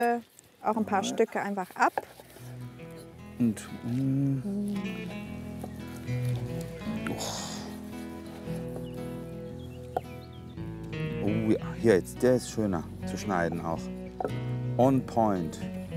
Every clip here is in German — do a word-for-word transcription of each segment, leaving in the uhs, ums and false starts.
auch ein paar Stücke einfach ab. Und, mm. oh. Oh ja, hier jetzt, der ist schöner zu schneiden auch. On point.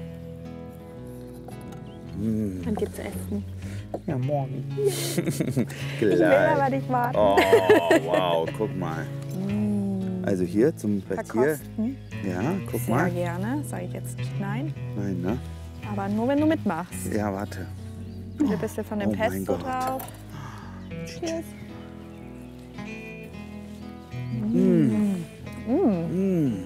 Mm. Dann gibt's Essen. Ja, morgen. Ich will aber nicht warten. Oh, wow, guck mal. Also hier zum Vertier. Verkosten. Ja, guck Sehr mal. gerne. Sag ich jetzt nicht nein. Nein, ne? Aber nur, wenn du mitmachst. Ja, warte. Ein bisschen von dem Oh mein Pesto Gott. drauf. Cheers. Mm. Mm.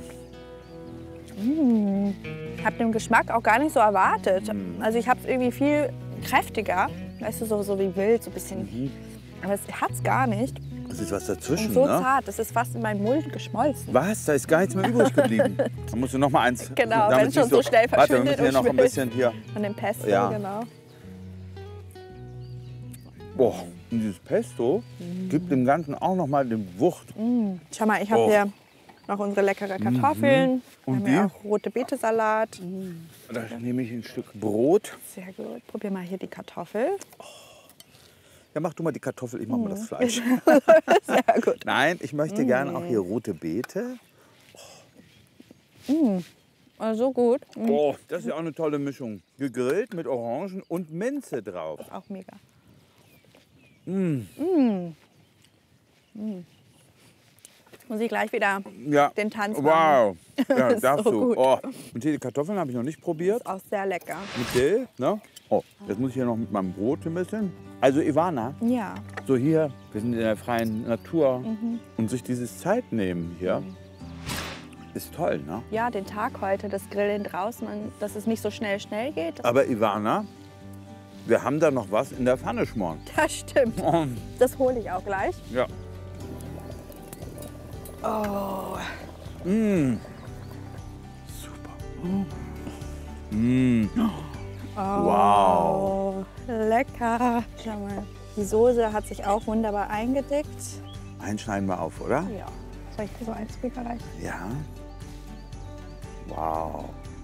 Mm. Ich habe den Geschmack auch gar nicht so erwartet. Mm. Also ich habe es irgendwie viel kräftiger. Weißt du, so, so wie wild, so ein bisschen. Mhm. Aber es hat es gar nicht. Das ist was dazwischen, Und so ne? zart, das ist fast in meinen Mund geschmolzen. Was? Da ist gar nichts mehr übrig geblieben. Da musst du noch mal eins. Genau, damit wenn es schon nicht so schnell Warte, wir verschwindet müssen hier und noch ein schmilzt. bisschen hier. Von dem Pesto, Ja. genau. Boah, und dieses Pesto Mm. gibt dem Ganzen auch noch mal den Wucht. Mm. Schau mal, ich habe Oh. hier noch unsere leckere Kartoffeln. Mhm. Und wir haben die? ja auch rote Betesalat. Da nehme ich ein Stück Brot. Sehr gut. Probier mal hier die Kartoffel. Ja, mach du mal die Kartoffel, ich mach mal das Mhm. Fleisch. Sehr gut. Nein, ich möchte gerne auch hier rote Beete. Also gut. Mm. Oh, das ist ja auch eine tolle Mischung. Gegrillt mit Orangen und Minze drauf. Auch mega. Mm. Mm. Mm. Jetzt muss ich gleich wieder Ja. den Tanz Wow. machen. Ja, Ist darfst so du. gut. Oh. Und hier die Kartoffeln habe ich noch nicht probiert. Ist auch sehr lecker. Mit Dill, ne? Oh, jetzt muss ich hier noch mit meinem Brot ein bisschen. Also Ivana, Ja. so hier, wir sind in der freien Natur Mhm. und sich dieses Zeit nehmen hier, ist toll, ne? Ja, den Tag heute, das Grillen draußen, und dass es nicht so schnell schnell geht. Aber Ivana, wir haben da noch was in der Pfanne schmoren. Das stimmt. Oh, Das hole ich auch gleich. ja. Oh. Mm. Super. Mm. Wow. Oh, lecker. Schau mal, die Soße hat sich auch wunderbar eingedickt. Einen schneiden wir auf, oder? Ja. Soll ich dir so einen Speaker reichen? Ja. Wow.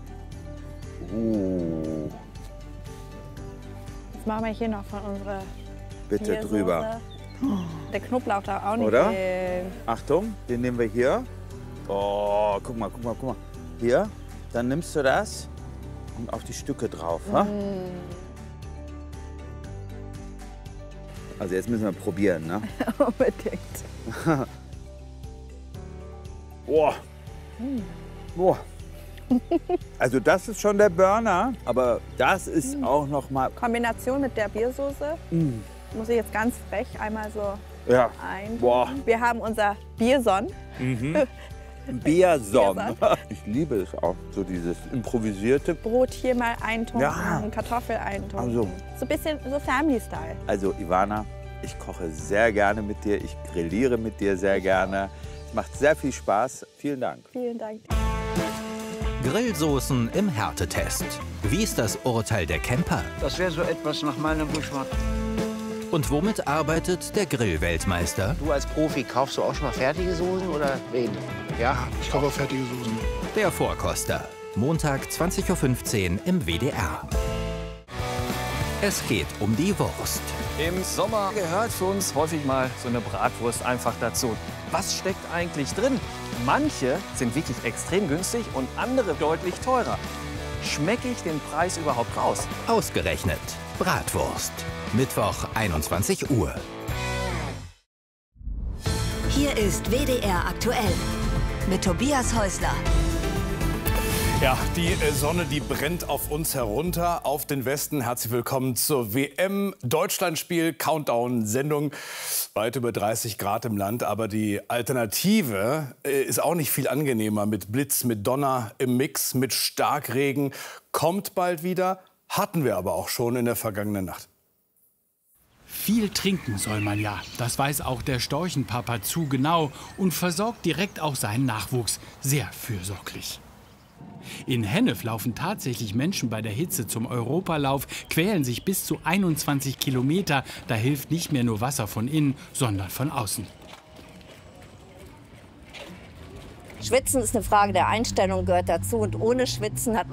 Uh. Jetzt machen wir hier noch von unserer Bitte Biersoße. drüber. Der Knoblauch darf auch nicht Oder? fehlen. Achtung, den nehmen wir hier. Oh, guck mal, guck mal, guck mal. Hier, dann nimmst du das und auf die Stücke drauf. Ha? Also jetzt müssen wir probieren, ne? Unbedingt. Boah. Boah. Also das ist schon der Burner, aber das ist auch noch mal. Kombination mit der Biersoße. Mm. Muss ich jetzt ganz frech einmal so Ja. ein. Boah. Wir haben unser Bierson. Mhm. Bierson. Bierson. Ich liebe es auch, so dieses improvisierte. Brot hier mal eintunken, Ja. Kartoffel eintunken. Also. So ein bisschen so Family-Style. Also Ivana, ich koche sehr gerne mit dir, ich grilliere mit dir sehr gerne. Es macht sehr viel Spaß. Vielen Dank. Vielen Dank. Grillsoßen im Härtetest. Wie ist das Urteil der Camper? Das wäre so etwas nach meinem Geschmack. Und womit arbeitet der Grillweltmeister? Du als Profi, kaufst du auch schon mal fertige Soßen oder wen? Ja? Ich kaufe auch fertige Soßen. Der Vorkoster. Montag zwanzig Uhr fünfzehn im W D R. Es geht um die Wurst. Im Sommer gehört für uns häufig mal so eine Bratwurst einfach dazu. Was steckt eigentlich drin? Manche sind wirklich extrem günstig und andere deutlich teurer. Schmecke ich den Preis überhaupt raus? Ausgerechnet Bratwurst. Mittwoch einundzwanzig Uhr. Hier ist W D R aktuell mit Tobias Häusler. Ja, die äh, Sonne, die brennt auf uns herunter, auf den Westen. Herzlich willkommen zur W M-Deutschlandspiel-Countdown-Sendung. Weit über dreißig Grad im Land, aber die Alternative äh, ist auch nicht viel angenehmer. Mit Blitz, mit Donner im Mix, mit Starkregen. Kommt bald wieder, hatten wir aber auch schon in der vergangenen Nacht. Viel trinken soll man ja. Das weiß auch der Storchenpapa zu genau und versorgt direkt auch seinen Nachwuchs sehr fürsorglich. In Hennef laufen tatsächlich Menschen bei der Hitze zum Europalauf, quälen sich bis zu einundzwanzig Kilometer. Da hilft nicht mehr nur Wasser von innen, sondern von außen. Schwitzen ist eine Frage der Einstellung, gehört dazu. Und ohne Schwitzen hat man